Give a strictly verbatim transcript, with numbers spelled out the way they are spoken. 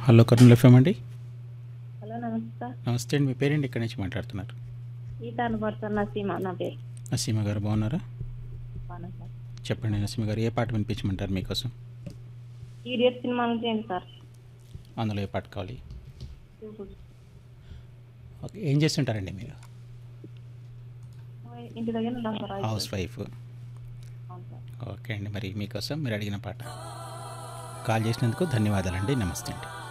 Hello Kurnool FM అండి. Hello నమస్తే. నమస్తే అండి. మీ పేరేంటి? ఎక్కడి నుంచి మాట్లాడుతున్నారు? ఈత అనుపడుతున్న నసీమ నా పేరు. నసీమ గారు బాగున్నారా? బాగున్నా సార్. చెప్పండి నసీమ గారు, ఏ పాట వినిపించమంటారు మీకోసం? ఈడియట్ సినిమా నుంచి ఏంటి సార్? అందులో ఏ పాట కావాలి? చూపు. ఓకే, ఏం చేస్తుంటారండి మీరు? ఇంటి దగ్గర ఉంటాం సార్. House wife. అవును సార్. ఓకే అండి, మరి మీకోసం మీరు అడిగిన పాట. కాల్ చేసినందుకు ధన్యవాదాలండి. నమస్తే అండి.